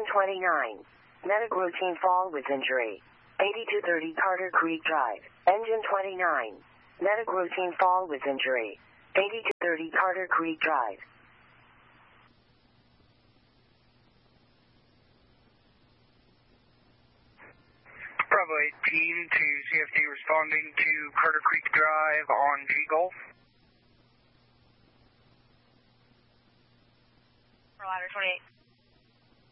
29. Medic routine fall with injury. 8230 Carter Creek Drive. Engine 29. Medic routine fall with injury. 8230 Carter Creek Drive. Bravo 18 to CFD responding to Carter Creek Drive on G Gulf. Ladder 28.